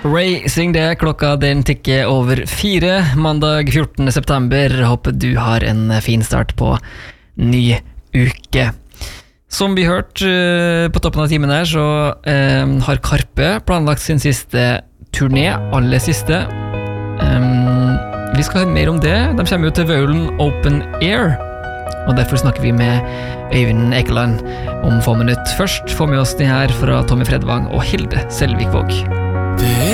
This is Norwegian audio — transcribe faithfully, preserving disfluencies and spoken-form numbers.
Racing det, klokka den tikker over fire, mandag fjortende september. Håper du har en fin start på ny uke. Som vi hørte på toppen av timen her, så eh, har Karpe planlagt sin siste turné, aller siste. Um, vi skal høre mer om det. De kommer jo til Vaulen Open Air, og derfor snakker vi med Øyvind Ekeland om få minutter. Først får vi oss den her fra Tommy Fredvang og Hilde Selvik Våg.